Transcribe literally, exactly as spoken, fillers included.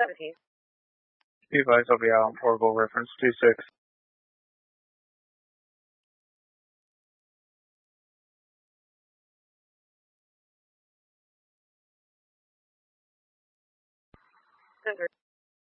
seventeen. Be advised, I'll be out on portable reference two six. Denver.